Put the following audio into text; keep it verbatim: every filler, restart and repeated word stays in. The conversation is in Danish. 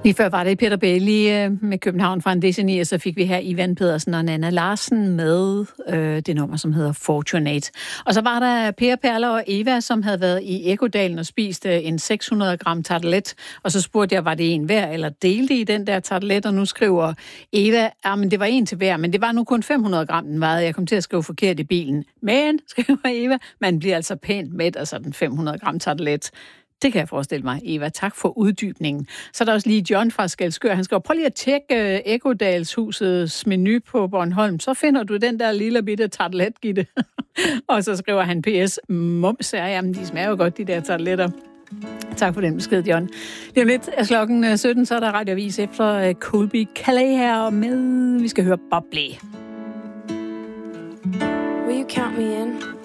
Lige før var det Peter Bailey med København fra en D C ni, og så fik vi her Ivan Pedersen og Nanna Larsen med øh, det nummer, som hedder Fortunate. Og så var der Per Perler og Eva, som havde været i Ekkodalen og spist øh, en seks hundrede gram tartelet, og så spurgte jeg, var det en hver, eller delte I den der tartelet, og nu skriver Eva, ja, men det var en til hver, men det var nu kun fem hundrede gram, den vejede. Jeg kom til at skrive forkert i bilen. Men, skriver Eva, man bliver altså pænt mæt af sådan fem hundrede gram tartelet. Det kan jeg forestille mig, Eva. Tak for uddybningen. Så er der også lige John fra Skelskør. Han skriver, prøv lige at tjekke uh, Ekkodalshusets menu på Bornholm. Så finder du den der lille bitte tartelet, Gitte. Og så skriver han P S. Mums er, jamen de smager jo godt, de der tarteletter. Tak for den besked, John. Lige om lidt er klokken sytten, så er der radioavis efter uh, Colby Calais her med. Vi skal høre Bob Lee. Will you count me in?